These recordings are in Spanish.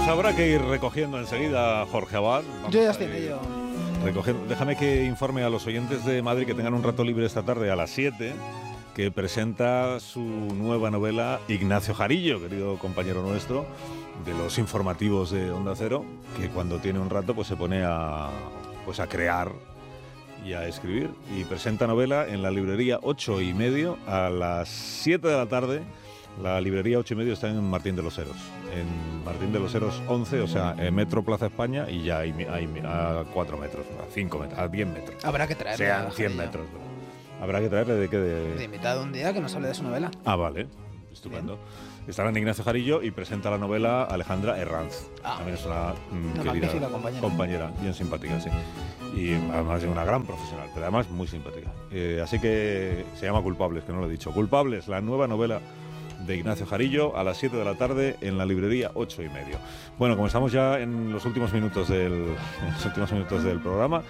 habrá que ir recogiendo enseguida, Jorge Abad. Yo ya estoy en ello. Déjame que informe a los oyentes de Madrid que tengan un rato libre esta tarde a las 7, que presenta su nueva novela Ignacio Jarillo, querido compañero nuestro, de los informativos de Onda Cero, que cuando tiene un rato pues se pone a crear y a escribir. Y presenta novela en la librería 8:30 a las 7 de la tarde. La librería 8:30 está en Martín de los Heros. En Martín de los Heros 11, o sea, en Metro Plaza España, y ya hay a 4 metros, a 5 metros, a 10 metros. Habrá que traerle. Sean 100 metros. Habrá que traerle de qué. De invitado un día que nos hable de su novela. Ah, vale. Estupendo. Estará en Ignacio Jarillo y presenta la novela Alejandra Herranz. También es una querida compañera, bien simpática, sí. Y además es una gran profesional, pero además muy simpática. Así que se llama Culpables, que no lo he dicho. Culpables, la nueva novela de Ignacio Jarillo a las 7 de la tarde en la librería 8:30. Bueno, como estamos ya en los últimos minutos del programa,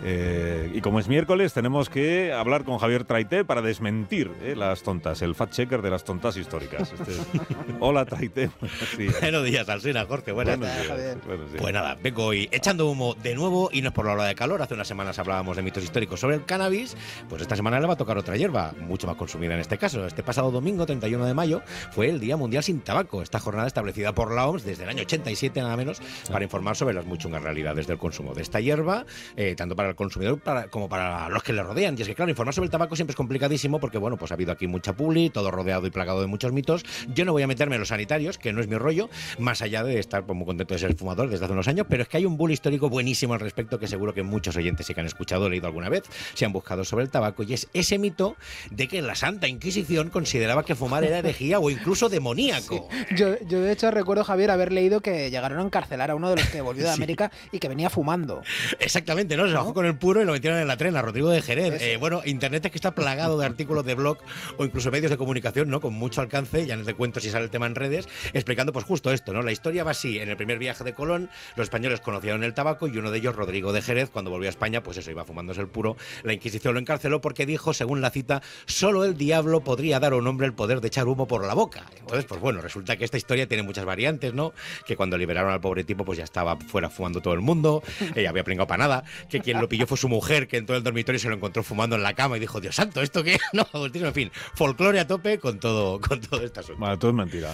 y como es miércoles, tenemos que hablar con Javier Traité para desmentir las tontas, el fact-checker de las tontas históricas. Hola, Traité. Buenos días, Alsina, Jorge. Buenos días. Buenos días. Pues nada, vengo hoy echando humo de nuevo, y no es por la ola de calor. Hace unas semanas hablábamos de mitos históricos sobre el cannabis, pues esta semana le va a tocar otra hierba, mucho más consumida en este caso. Este pasado domingo, 31 de mayo, fue el Día Mundial sin Tabaco, esta jornada establecida por la OMS desde el año 87 nada menos, para informar sobre las muy chungas realidades del consumo de esta hierba, tanto para el consumidor como para los que le rodean. Y es que claro, informar sobre el tabaco siempre es complicadísimo porque bueno, pues ha habido aquí mucha publi, todo rodeado y plagado de muchos mitos. Yo no voy a meterme en los sanitarios, que no es mi rollo, más allá de estar pues, muy contento de ser fumador desde hace unos años, pero es que hay un bulo histórico buenísimo al respecto que seguro que muchos oyentes sí que han escuchado o leído alguna vez, se han buscado sobre el tabaco, y es ese mito de que la Santa Inquisición consideraba que fumar era herejía o incluso demoníaco. Sí. Yo de hecho recuerdo, Javier, haber leído que llegaron a encarcelar a uno de los que volvió de América y que venía fumando. Exactamente, ¿no? Se bajó con el puro y lo metieron en la trena, Rodrigo de Jerez. Bueno, internet es que está plagado de artículos de blog o incluso medios de comunicación, ¿no? Con mucho alcance, ya no te cuento si sale el tema en redes, explicando pues justo esto, ¿no? La historia va así: en el primer viaje de Colón, los españoles conocieron el tabaco y uno de ellos, Rodrigo de Jerez, cuando volvió a España, pues eso, iba fumándose el puro. La Inquisición lo encarceló porque dijo, según la cita, solo el diablo podría dar a un hombre el poder de echar humo por la boca. Entonces, pues bueno, resulta que esta historia tiene muchas variantes, ¿no? Que cuando liberaron al pobre tipo, pues ya estaba fuera fumando todo el mundo, había pringado para nada, que quien lo pilló fue su mujer, que entró al dormitorio y se lo encontró fumando en la cama y dijo, Dios santo, ¿esto qué? No, en fin, folclore a tope con todo este asunto. Bueno, todo es mentira.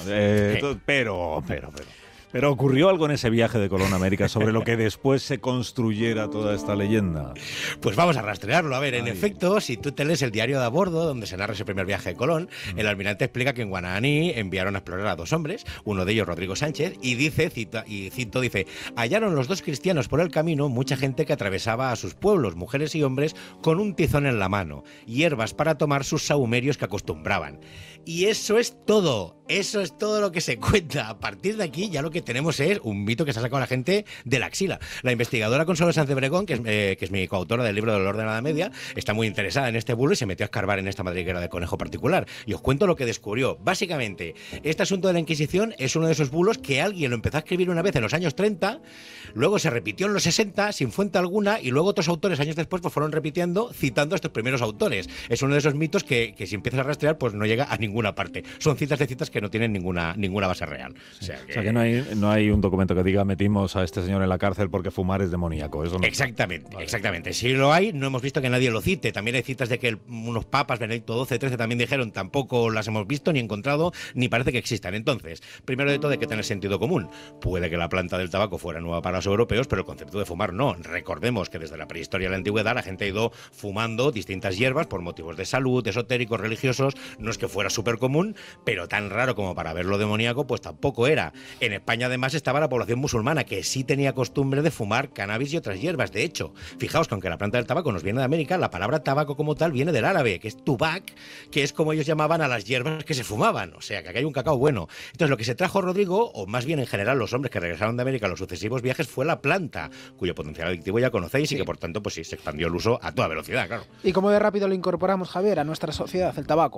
Pero ocurrió algo en ese viaje de Colón a América sobre lo que después se construyera toda esta leyenda. Pues vamos a rastrearlo. A ver, en efecto, si tú te lees el diario de a bordo, donde se narra ese primer viaje de Colón, el almirante explica que en Guananí enviaron a explorar a 2 hombres, uno de ellos Rodrigo Sánchez, y dice, hallaron los 2 cristianos por el camino mucha gente que atravesaba a sus pueblos, mujeres y hombres, con un tizón en la mano, hierbas para tomar sus sahumerios que acostumbraban. Y eso es todo. Eso es todo lo que se cuenta. A partir de aquí ya lo que tenemos es un mito que se ha sacado la gente de la axila. La investigadora Consuelo Sánchez Bregón, que es mi coautora del libro del Orden de la Edad Media, está muy interesada en este bulo y se metió a escarbar en esta madriguera de conejo particular. Y os cuento lo que descubrió. Básicamente, este asunto de la Inquisición es uno de esos bulos que alguien lo empezó a escribir una vez en los años 30, luego se repitió en los 60 sin fuente alguna, y luego otros autores años después pues fueron repitiendo, citando a estos primeros autores. Es uno de esos mitos que si empiezas a rastrear pues no llega a ninguna parte. Son citas que no tienen ninguna base real. O sea que no hay un documento que diga metimos a este señor en la cárcel porque fumar es demoníaco. Eso no. Exactamente. Si lo hay, no hemos visto que nadie lo cite. También hay citas de que unos papas, Benedicto XII, XIII, también dijeron, tampoco las hemos visto, ni encontrado, ni parece que existan. Entonces, primero de todo hay que tener sentido común. Puede que la planta del tabaco fuera nueva para los europeos, pero el concepto de fumar no. Recordemos que desde la prehistoria a la antigüedad la gente ha ido fumando distintas hierbas por motivos de salud, esotéricos, religiosos. No es que fuera súper común, pero tan raro como para verlo demoníaco, pues tampoco era. En España además estaba la población musulmana, que sí tenía costumbre de fumar cannabis y otras hierbas. De hecho, fijaos que aunque la planta del tabaco nos viene de América, la palabra tabaco como tal viene del árabe, que es tubac, que es como ellos llamaban a las hierbas que se fumaban. O sea, que aquí hay un cacao bueno. Entonces, lo que se trajo Rodrigo, o más bien en general los hombres que regresaron de América en los sucesivos viajes, fue la planta, cuyo potencial adictivo ya conocéis, y que por tanto, pues sí, se expandió el uso a toda velocidad, claro. ¿Y cómo de rápido lo incorporamos, Javier, a nuestra sociedad, el tabaco?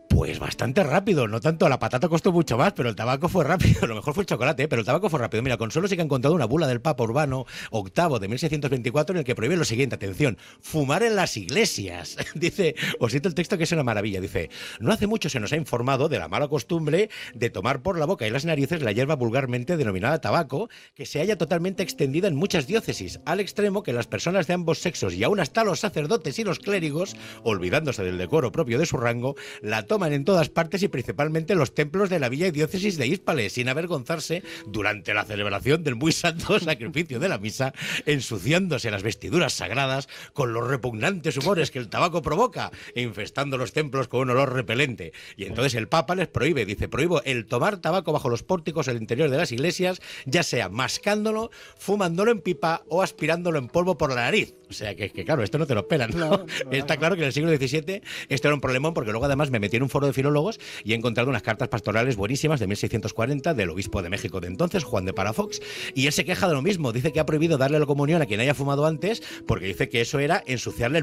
Pues bastante rápido, no tanto, la patata costó mucho más, pero el tabaco fue rápido, lo mejor fue el chocolate, pero el tabaco fue rápido. Mira, con solo sí que han encontrado una bula del Papa Urbano VIII de 1624 en el que prohíbe lo siguiente, atención, fumar en las iglesias. Dice, os cito el texto que es una maravilla, dice, no hace mucho se nos ha informado de la mala costumbre de tomar por la boca y las narices la hierba vulgarmente denominada tabaco, que se halla totalmente extendida en muchas diócesis, al extremo que las personas de ambos sexos y aún hasta los sacerdotes y los clérigos, olvidándose del decoro propio de su rango, la toman en todas partes y principalmente en los templos de la villa y diócesis de Hispale, sin avergonzarse durante la celebración del muy santo sacrificio de la misa, ensuciándose las vestiduras sagradas con los repugnantes humores que el tabaco provoca e infestando los templos con un olor repelente. Y entonces el Papa les prohíbe, dice, prohíbo el tomar tabaco bajo los pórticos al interior de las iglesias, ya sea mascándolo, fumándolo en pipa o aspirándolo en polvo por la nariz. O sea que claro, esto no te lo esperan, ¿no? No, está claro que en el siglo XVII esto era un problemón, porque luego además me metí en un foro de filólogos y he encontrado unas cartas pastorales buenísimas de 1640 del obispo de México de entonces, Juan de Palafox, y él se queja de lo mismo, dice que ha prohibido darle la comunión a quien haya fumado antes porque dice que eso era ensuciarle